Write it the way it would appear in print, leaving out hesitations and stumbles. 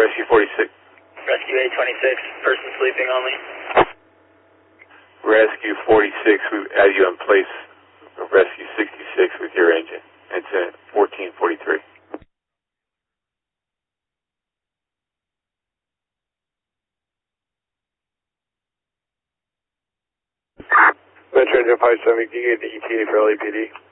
Rescue 46. Rescue 826, person sleeping only. Rescue 46, we have you in place of Rescue 66 with your engine. Incident 1443. Metro Engine 57, can you get the ETA for LAPD?